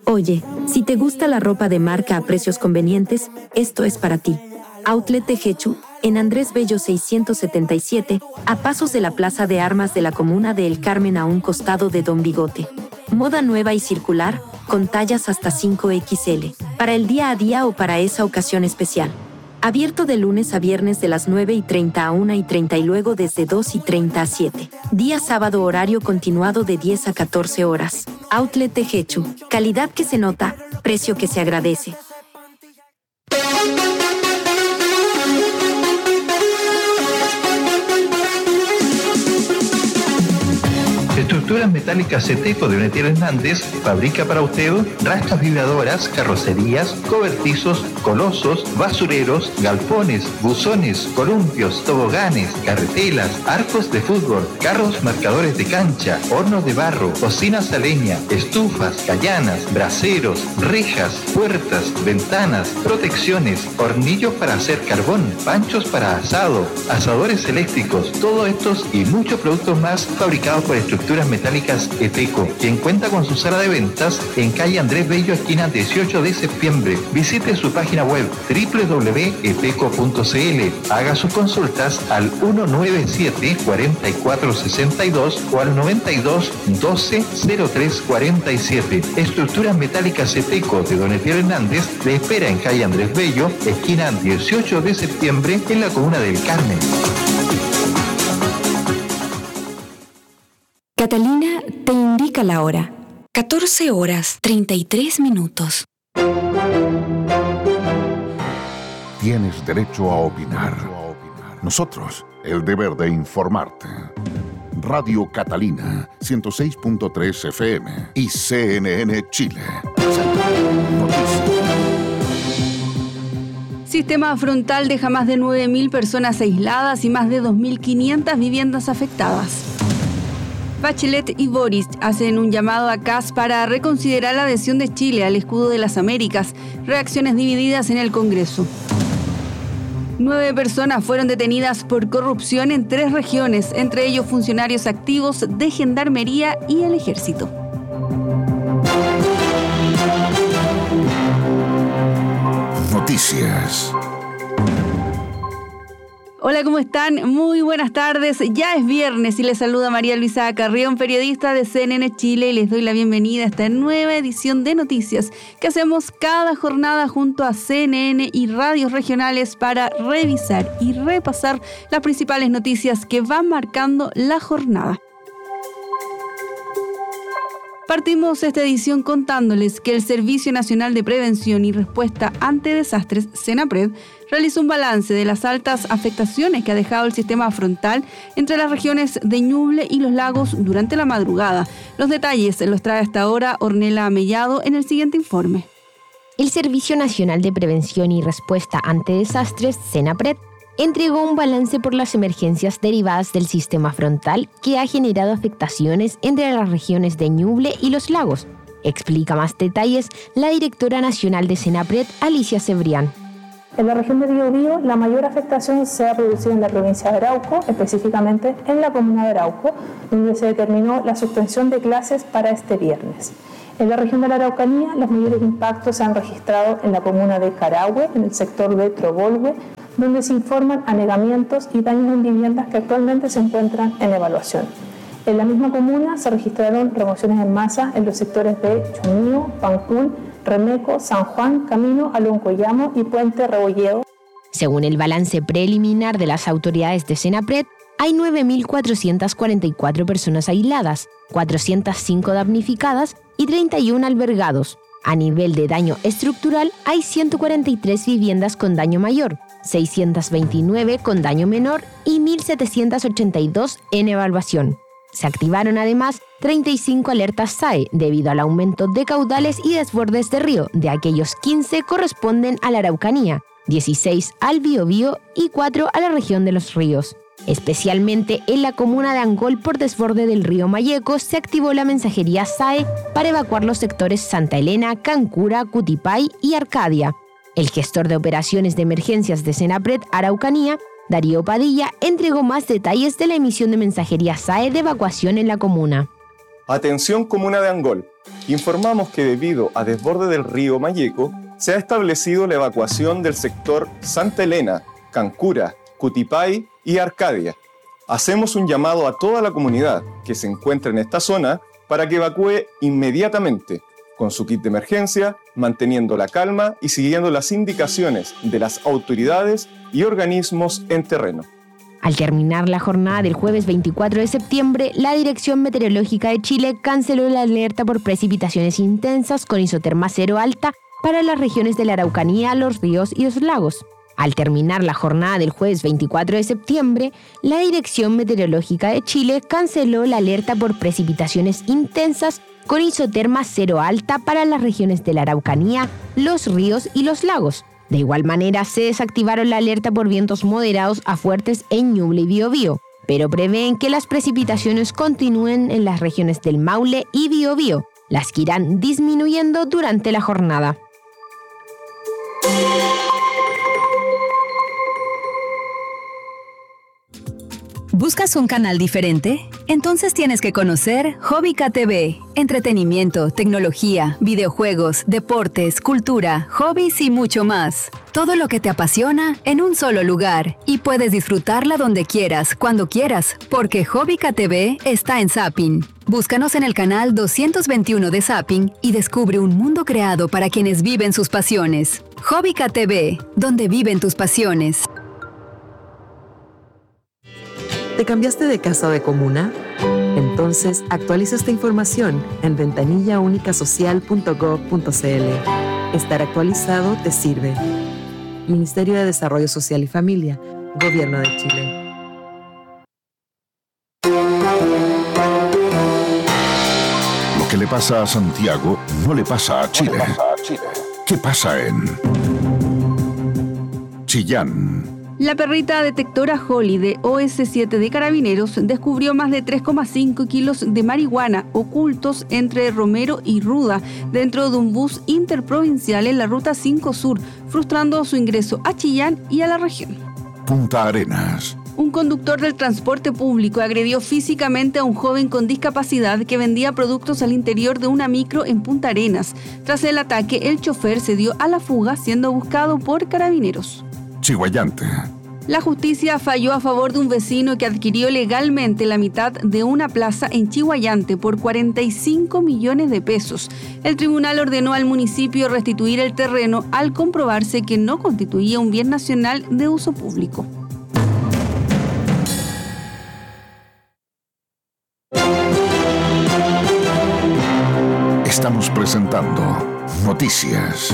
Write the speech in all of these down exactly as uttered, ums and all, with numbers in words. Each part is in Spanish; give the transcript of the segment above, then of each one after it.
Oye, si te gusta la ropa de marca a precios convenientes, esto es para ti. Outlet Tejechu, en Andrés Bello seiscientos setenta y siete, a pasos de la Plaza de Armas de la Comuna de El Carmen a un costado de Don Bigote. Moda nueva y circular, con tallas hasta cinco equis ele, para el día a día o para esa ocasión especial. Abierto de lunes a viernes de las nueve y treinta a una y treinta y luego desde dos y treinta a siete. Día sábado horario continuado de diez a catorce horas. Outlet Tejechu, calidad que se nota, precio que se agradece. Estructuras Metálicas Ceteco de Donetier Hernández fabrica para usted rastras vibradoras, carrocerías, cobertizos, colosos, basureros, galpones, buzones, columpios, toboganes, carretelas, arcos de fútbol, carros marcadores de cancha, hornos de barro, cocinas a leña, estufas, callanas, braseros, rejas, puertas, ventanas, protecciones, hornillos para hacer carbón, panchos para asado, asadores eléctricos, todos estos y muchos productos más fabricados por Estructuras Metálicas Eteco, quien cuenta con su sala de ventas en calle Andrés Bello, esquina dieciocho de septiembre. Visite su página web doble u doble u doble u punto eteco punto ce ele. Haga sus consultas al uno nueve siete, cuatro cuatro seis dos o al noventa y dos, doce, cero tres cuarenta y siete. Estructuras Metálicas Eteco de Donetier Hernández le espera en calle Andrés Bello, esquina dieciocho de septiembre, en la comuna del Carmen. Catalina te indica la hora. catorce horas, treinta y tres minutos. Tienes derecho a opinar. Nosotros, el deber de informarte. Radio Catalina, ciento seis punto tres efe eme y ce ene ene Chile. Sistema frontal deja más de nueve mil personas aisladas y más de dos mil quinientas viviendas afectadas. Bachelet y Boric hacen un llamado a C A S para reconsiderar la adhesión de Chile al escudo de las Américas. Reacciones divididas en el Congreso. Nueve personas fueron detenidas por corrupción en tres regiones, entre ellos funcionarios activos de Gendarmería y el Ejército. Noticias. Hola, ¿cómo están? Muy buenas tardes. Ya es viernes y les saluda María Luisa Carrión, periodista de ce ene ene Chile, y les doy la bienvenida a esta nueva edición de noticias que hacemos cada jornada junto a ce ene ene y radios regionales para revisar y repasar las principales noticias que van marcando la jornada. Partimos esta edición contándoles que el Servicio Nacional de Prevención y Respuesta ante Desastres, SENAPRED, realizó un balance de las altas afectaciones que ha dejado el sistema frontal entre las regiones de Ñuble y Los Lagos durante la madrugada. Los detalles los trae hasta ahora Ornella Mellado en el siguiente informe. El Servicio Nacional de Prevención y Respuesta ante Desastres, SENAPRED, entregó un balance por las emergencias derivadas del sistema frontal que ha generado afectaciones entre las regiones de Ñuble y Los Lagos. Explica más detalles la directora nacional de SENAPRED, Alicia Cebrián. En la región de Biobío, la mayor afectación se ha producido en la provincia de Arauco, específicamente en la comuna de Arauco, donde se determinó la suspensión de clases para este viernes. En la región de la Araucanía, los mayores impactos se han registrado en la comuna de Carahue, en el sector de Trobolhue, donde se informan anegamientos y daños en viviendas que actualmente se encuentran en evaluación. En la misma comuna se registraron remociones en masa en los sectores de Chumío, Pancún, Remeco, San Juan, Camino, Aloncoyamo y Puente Rebolleo. Según el balance preliminar de las autoridades de SENAPRED, hay nueve mil cuatrocientas cuarenta y cuatro personas aisladas, cuatrocientas cinco damnificadas y treinta y uno albergados. A nivel de daño estructural, hay ciento cuarenta y tres viviendas con daño mayor, seiscientas veintinueve con daño menor y mil setecientos ochenta y dos en evaluación. Se activaron además treinta y cinco alertas S A E debido al aumento de caudales y desbordes de río. De aquellos quince corresponden a la Araucanía, dieciséis al Biobío y cuatro a la región de los ríos. Especialmente en la comuna de Angol, por desborde del río Mayeco, se activó la mensajería S A E para evacuar los sectores Santa Elena, Cancura, Cutipay y Arcadia. El gestor de operaciones de emergencias de SENAPRED Araucanía, Darío Padilla, entregó más detalles de la emisión de mensajería S A E de evacuación en la comuna. Atención comuna de Angol. Informamos que debido a desborde del río Mayeco, se ha establecido la evacuación del sector Santa Elena, Cancura, Cutipay y Arcadia. Hacemos un llamado a toda la comunidad que se encuentra en esta zona para que evacúe inmediatamente, con su kit de emergencia, manteniendo la calma y siguiendo las indicaciones de las autoridades y organismos en terreno. Al terminar la jornada del jueves veinticuatro de septiembre, la Dirección Meteorológica de Chile canceló la alerta por precipitaciones intensas con isoterma cero alta para las regiones de la Araucanía, los ríos y los lagos. Al terminar la jornada del jueves veinticuatro de septiembre, la Dirección Meteorológica de Chile canceló la alerta por precipitaciones intensas con isoterma cero alta para las regiones de la Araucanía, los ríos y los lagos. De igual manera, se desactivaron la alerta por vientos moderados a fuertes en Ñuble y Biobío, pero prevén que las precipitaciones continúen en las regiones del Maule y Biobío, las que irán disminuyendo durante la jornada. ¿Buscas un canal diferente? Entonces tienes que conocer Hobbica T V. Entretenimiento, tecnología, videojuegos, deportes, cultura, hobbies y mucho más. Todo lo que te apasiona en un solo lugar. Y puedes disfrutarla donde quieras, cuando quieras, porque Hobbica T V está en Zapping. Búscanos en el canal doscientos veintiuno de Zapping y descubre un mundo creado para quienes viven sus pasiones. Hobbica T V, donde viven tus pasiones. ¿Te cambiaste de casa o de comuna? Entonces, actualiza esta información en ventanilla única social punto gov punto c l. Estar actualizado te sirve. Ministerio de Desarrollo Social y Familia, Gobierno de Chile. Lo que le pasa a Santiago no le pasa a Chile. ¿Qué pasa en Chillán? La perrita detectora Holly de O S siete de Carabineros descubrió más de tres coma cinco kilos de marihuana ocultos entre Romero y Ruda dentro de un bus interprovincial en la Ruta cinco Sur, frustrando su ingreso a Chillán y a la región. Punta Arenas. Un conductor del transporte público agredió físicamente a un joven con discapacidad que vendía productos al interior de una micro en Punta Arenas. Tras el ataque, el chofer se dio a la fuga siendo buscado por Carabineros. Chiguayante. La justicia falló a favor de un vecino que adquirió legalmente la mitad de una plaza en Chiguayante por cuarenta y cinco millones de pesos. El tribunal ordenó al municipio restituir el terreno al comprobarse que no constituía un bien nacional de uso público. Estamos presentando Noticias.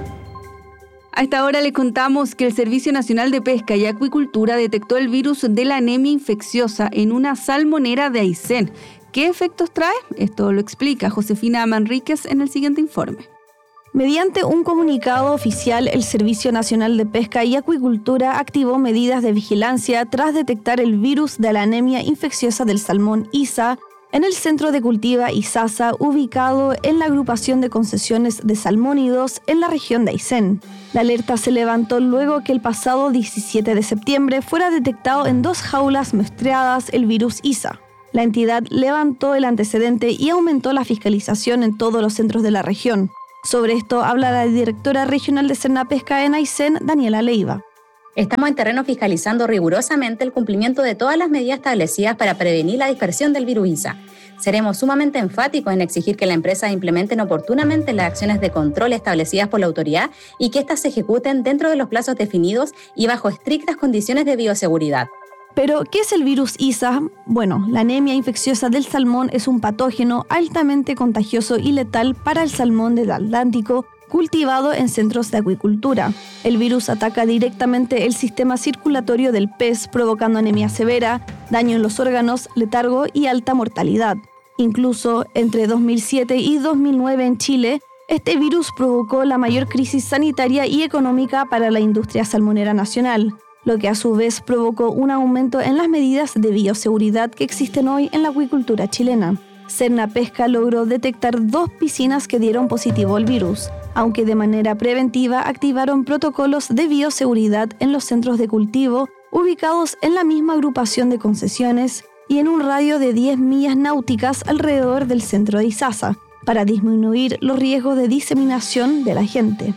A esta hora le contamos que el Servicio Nacional de Pesca y Acuicultura detectó el virus de la anemia infecciosa en una salmonera de Aysén. ¿Qué efectos trae? Esto lo explica Josefina Manríquez en el siguiente informe. Mediante un comunicado oficial, el Servicio Nacional de Pesca y Acuicultura activó medidas de vigilancia tras detectar el virus de la anemia infecciosa del salmón I S A en el centro de cultiva Isasa, ubicado en la agrupación de concesiones de salmónidos en la región de Aysén. La alerta se levantó luego que el pasado diecisiete de septiembre fuera detectado en dos jaulas muestreadas el virus I S A. La entidad levantó el antecedente y aumentó la fiscalización en todos los centros de la región. Sobre esto habla la directora regional de Sernapesca en Aysén, Daniela Leiva. Estamos en terreno fiscalizando rigurosamente el cumplimiento de todas las medidas establecidas para prevenir la dispersión del virus I S A. Seremos sumamente enfáticos en exigir que las empresas implementen oportunamente las acciones de control establecidas por la autoridad y que éstas se ejecuten dentro de los plazos definidos y bajo estrictas condiciones de bioseguridad. Pero, ¿qué es el virus I S A? Bueno, la anemia infecciosa del salmón es un patógeno altamente contagioso y letal para el salmón del Atlántico, cultivado en centros de acuicultura. El virus ataca directamente el sistema circulatorio del pez, provocando anemia severa, daño en los órganos, letargo y alta mortalidad. Incluso entre dos mil siete y dos mil nueve en Chile, este virus provocó la mayor crisis sanitaria y económica para la industria salmonera nacional, lo que a su vez provocó un aumento en las medidas de bioseguridad que existen hoy en la acuicultura chilena. Sernapesca logró detectar dos piscinas que dieron positivo al virus, aunque de manera preventiva activaron protocolos de bioseguridad en los centros de cultivo ubicados en la misma agrupación de concesiones y en un radio de diez millas náuticas alrededor del centro de Izaza, para disminuir los riesgos de diseminación de la gente.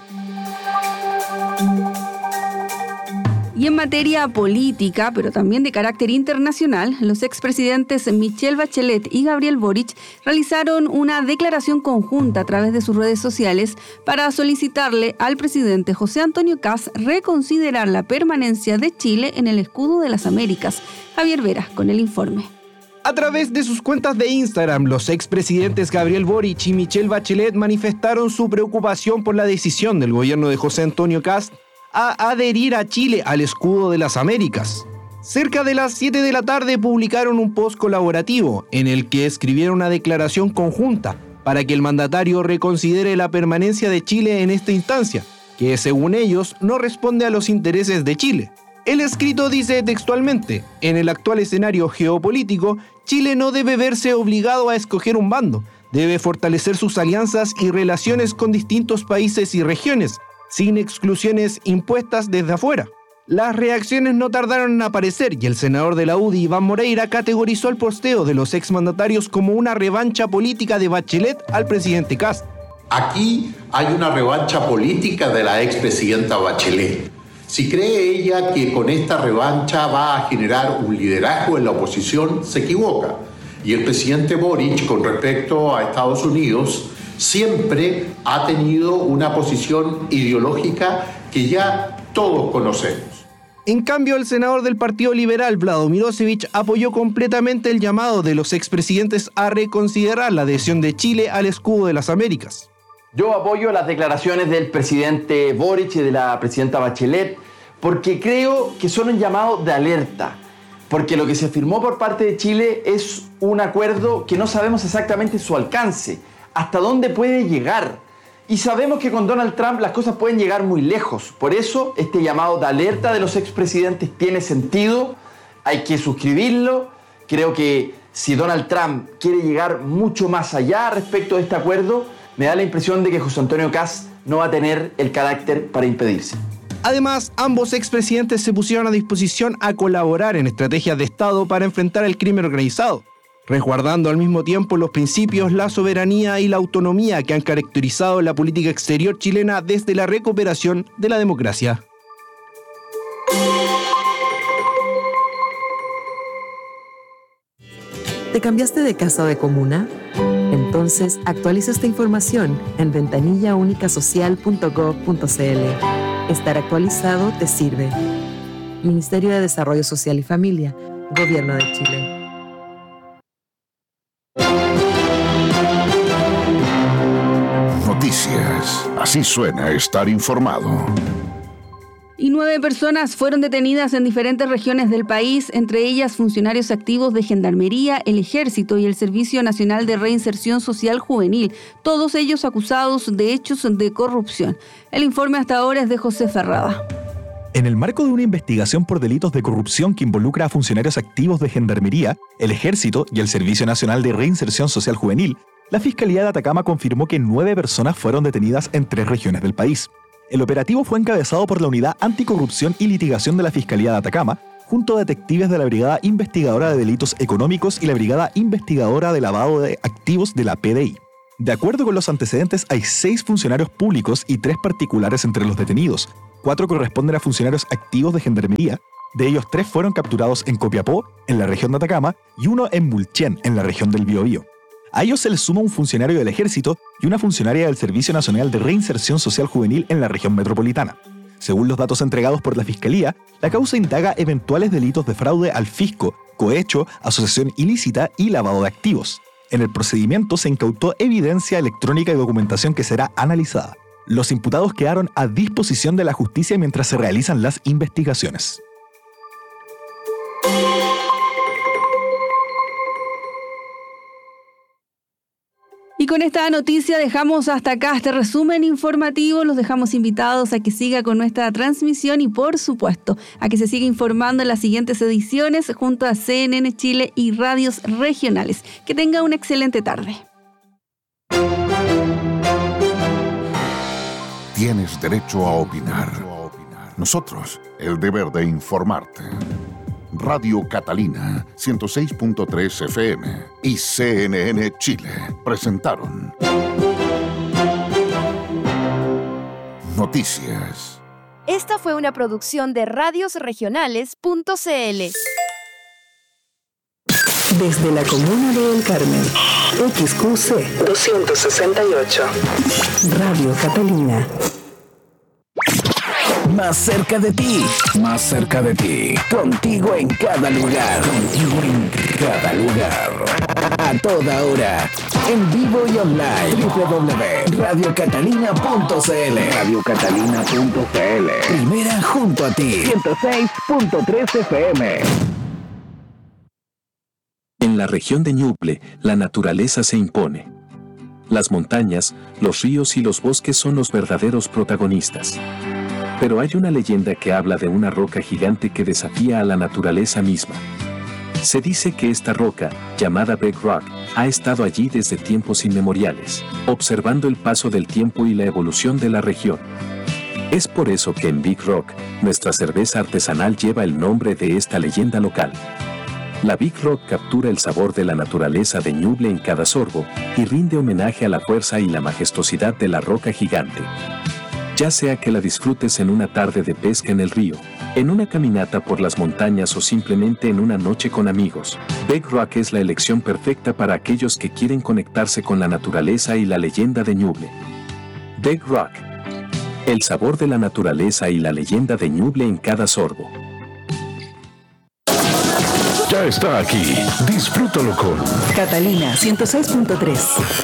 Y en materia política, pero también de carácter internacional, los expresidentes Michelle Bachelet y Gabriel Boric realizaron una declaración conjunta a través de sus redes sociales para solicitarle al presidente José Antonio Kast reconsiderar la permanencia de Chile en el escudo de las Américas. Javier Vera con el informe. A través de sus cuentas de Instagram, los expresidentes Gabriel Boric y Michelle Bachelet manifestaron su preocupación por la decisión del gobierno de José Antonio Kast a adherir a Chile al escudo de las Américas. Cerca de las siete de la tarde publicaron un post colaborativo en el que escribieron una declaración conjunta para que el mandatario reconsidere la permanencia de Chile en esta instancia, que según ellos no responde a los intereses de Chile. El escrito dice textualmente: en el actual escenario geopolítico, Chile no debe verse obligado a escoger un bando, debe fortalecer sus alianzas y relaciones con distintos países y regiones, sin exclusiones impuestas desde afuera. Las reacciones no tardaron en aparecer y el senador de la U D I, Iván Moreira, categorizó el posteo de los exmandatarios como una revancha política de Bachelet al presidente Kast. Aquí hay una revancha política de la expresidenta Bachelet. Si cree ella que con esta revancha va a generar un liderazgo en la oposición, se equivoca. Y el presidente Boric, con respecto a Estados Unidos, siempre ha tenido una posición ideológica que ya todos conocemos. En cambio, el senador del Partido Liberal, Vlado Mirosevic, apoyó completamente el llamado de los expresidentes a reconsiderar la adhesión de Chile al escudo de las Américas. Yo apoyo las declaraciones del presidente Boric y de la presidenta Bachelet porque creo que son un llamado de alerta. Porque lo que se firmó por parte de Chile es un acuerdo que no sabemos exactamente su alcance, hasta dónde puede llegar. Y sabemos que con Donald Trump las cosas pueden llegar muy lejos. Por eso este llamado de alerta de los expresidentes tiene sentido, hay que suscribirlo. Creo que si Donald Trump quiere llegar mucho más allá respecto de este acuerdo, me da la impresión de que José Antonio Kast no va a tener el carácter para impedirse. Además, ambos expresidentes se pusieron a disposición a colaborar en estrategias de Estado para enfrentar el crimen organizado, resguardando al mismo tiempo los principios, la soberanía y la autonomía que han caracterizado la política exterior chilena desde la recuperación de la democracia. ¿Te cambiaste de casa o de comuna? Entonces, actualiza esta información en ventanilla única social punto gob punto c l. Estar actualizado te sirve. Ministerio de Desarrollo Social y Familia, Gobierno de Chile. Noticias. Así suena estar informado. Y nueve personas fueron detenidas en diferentes regiones del país, entre ellas funcionarios activos de Gendarmería, el Ejército y el Servicio Nacional de Reinserción Social Juvenil, todos ellos acusados de hechos de corrupción. El informe hasta ahora es de José Ferrada. En el marco de una investigación por delitos de corrupción que involucra a funcionarios activos de Gendarmería, el Ejército y el Servicio Nacional de Reinserción Social Juvenil, la Fiscalía de Atacama confirmó que nueve personas fueron detenidas en tres regiones del país. El operativo fue encabezado por la Unidad Anticorrupción y Litigación de la Fiscalía de Atacama, junto a detectives de la Brigada Investigadora de Delitos Económicos y la Brigada Investigadora de Lavado de Activos de la P D I. De acuerdo con los antecedentes, hay seis funcionarios públicos y tres particulares entre los detenidos. Cuatro corresponden a funcionarios activos de Gendarmería. De ellos, tres fueron capturados en Copiapó, en la región de Atacama, y uno en Mulchen, en la región del Biobío. A ellos se les suma un funcionario del Ejército y una funcionaria del Servicio Nacional de Reinserción Social Juvenil en la región metropolitana. Según los datos entregados por la Fiscalía, la causa indaga eventuales delitos de fraude al fisco, cohecho, asociación ilícita y lavado de activos. En el procedimiento se incautó evidencia electrónica y documentación que será analizada. Los imputados quedaron a disposición de la justicia mientras se realizan las investigaciones. Y con esta noticia dejamos hasta acá este resumen informativo. Los dejamos invitados a que siga con nuestra transmisión y, por supuesto, a que se siga informando en las siguientes ediciones junto a C N N Chile y radios regionales. Que tenga una excelente tarde. Tienes derecho a opinar. Nosotros, el deber de informarte. Radio Catalina ciento seis punto tres F M y C N N Chile presentaron Noticias. Esta fue una producción de radios regionales punto c l. Desde la comuna de El Carmen, X Q C doscientos sesenta y ocho. Radio Catalina. Más cerca de ti, más cerca de ti, contigo en cada lugar, contigo en cada lugar, a toda hora, en vivo y online, doble u doble u doble u punto radio catalina punto c l, radio catalina punto c l, primera junto a ti, ciento seis punto tres F M. En la región de Ñuble, la naturaleza se impone. Las montañas, los ríos y los bosques son los verdaderos protagonistas. Pero hay una leyenda que habla de una roca gigante que desafía a la naturaleza misma. Se dice que esta roca, llamada Big Rock, ha estado allí desde tiempos inmemoriales, observando el paso del tiempo y la evolución de la región. Es por eso que en Big Rock, nuestra cerveza artesanal lleva el nombre de esta leyenda local. La Big Rock captura el sabor de la naturaleza de Ñuble en cada sorbo y rinde homenaje a la fuerza y la majestuosidad de la roca gigante. Ya sea que la disfrutes en una tarde de pesca en el río, en una caminata por las montañas o simplemente en una noche con amigos, Big Rock es la elección perfecta para aquellos que quieren conectarse con la naturaleza y la leyenda de Ñuble. Big Rock. El sabor de la naturaleza y la leyenda de Ñuble en cada sorbo. Ya está aquí. Disfrútalo con Catalina ciento seis punto tres.